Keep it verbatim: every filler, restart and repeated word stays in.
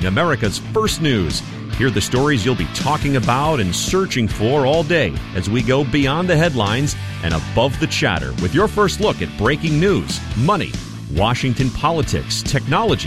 Morning, America's First News. Hear the stories you'll be talking about and searching for all day as we go beyond the headlines and above the chatter with your first look at breaking news, money, Washington politics, technology,